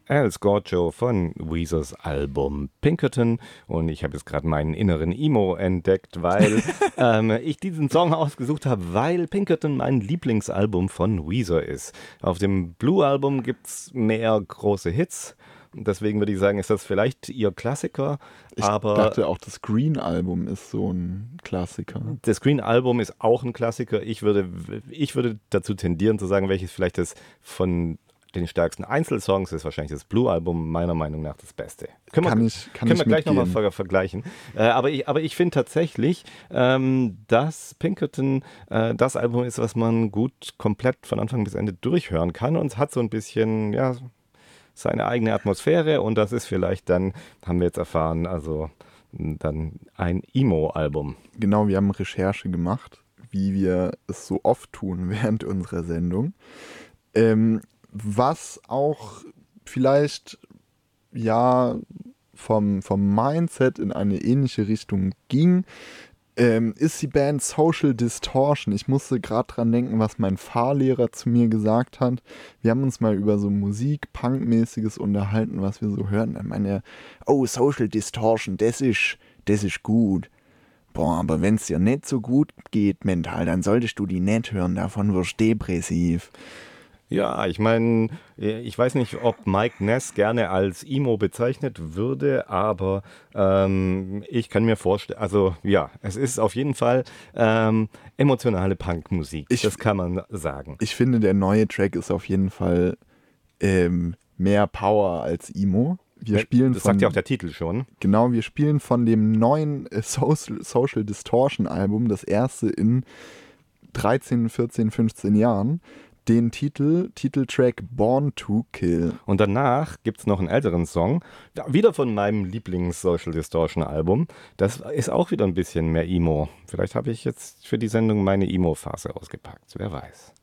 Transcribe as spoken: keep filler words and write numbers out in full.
Al Scorcho von Weezers Album Pinkerton und ich habe jetzt gerade meinen inneren Emo entdeckt, weil ähm, ich diesen Song ausgesucht habe, weil Pinkerton mein Lieblingsalbum von Weezer ist. Auf dem Blue-Album gibt es mehr große Hits, deswegen würde ich sagen, ist das vielleicht ihr Klassiker, Ich aber dachte auch, das Green-Album ist so ein Klassiker. das Green-Album ist auch ein Klassiker. Ich würde, ich würde dazu tendieren zu sagen, welches vielleicht das von den stärksten Einzelsongs ist, wahrscheinlich das Blue-Album meiner Meinung nach das Beste. Können Kann wir, ich, kann können ich wir gleich nochmal mitgehen. ver vergleichen. Äh, aber ich, aber ich finde tatsächlich, ähm, dass Pinkerton äh, das Album ist, was man gut komplett von Anfang bis Ende durchhören kann und es hat so ein bisschen, ja, seine eigene Atmosphäre und das ist vielleicht dann, haben wir jetzt erfahren, also dann ein Emo-Album. Genau, wir haben Recherche gemacht, wie wir es so oft tun während unserer Sendung. Ähm, was auch vielleicht, ja, vom, vom Mindset in eine ähnliche Richtung ging, ähm, ist die Band Social Distortion. Ich musste gerade dran denken, was mein Fahrlehrer zu mir gesagt hat. Wir haben uns mal über so Musik, Punk-mäßiges unterhalten, was wir so hören. Dann meinte er, oh, Social Distortion, das ist, das ist gut. Boah, aber wenn es dir nicht so gut geht mental, dann solltest du die nicht hören, davon wirst du depressiv. Ja, ich meine, ich weiß nicht, ob Mike Ness gerne als Emo bezeichnet würde, aber ähm, ich kann mir vorstellen, also ja, es ist auf jeden Fall ähm, emotionale Punkmusik, Ich, das kann man sagen. ich finde, der neue Track ist auf jeden Fall ähm, mehr Power als Emo. Wir spielen Das von, sagt ja auch der Titel schon. genau, wir spielen von dem neuen äh, Social, Social Distortion Album, das erste in dreizehn, vierzehn, fünfzehn Jahren, den Titel, Titeltrack Born to Kill. Und danach gibt es noch einen älteren Song, ja, wieder von meinem Lieblings-Social Distortion-Album. Das ist auch wieder ein bisschen mehr Emo. Vielleicht habe ich jetzt für die Sendung meine Emo-Phase ausgepackt, wer weiß.